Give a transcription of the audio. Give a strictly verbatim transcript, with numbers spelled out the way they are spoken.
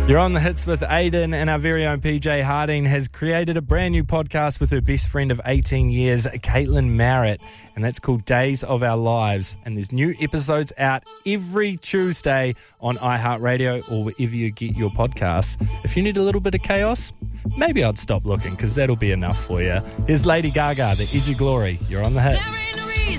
You're on the hits with Aiden, and our very own P J Harding has created a brand new podcast with her best friend of eighteen years, Caitlin Merritt, and that's called Days of Our Lives. And there's new episodes out every Tuesday on iHeartRadio or wherever you get your podcasts. If you need a little bit of chaos, maybe I'd stop looking because that'll be enough for you. Here's Lady Gaga, The Edge of Glory. You're on the hits.